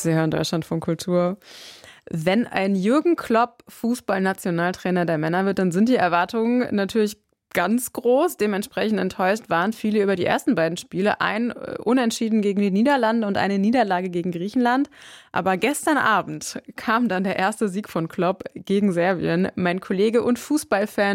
Sie hören Deutschlandfunk Kultur. Wenn ein Jürgen Klopp Fußballnationaltrainer der Männer wird, dann sind die Erwartungen natürlich ganz groß. Dementsprechend enttäuscht waren viele über die ersten beiden Spiele. Ein Unentschieden gegen die Niederlande und eine Niederlage gegen Griechenland. Aber gestern Abend kam dann der erste Sieg von Klopp gegen Serbien. Mein Kollege und Fußballfan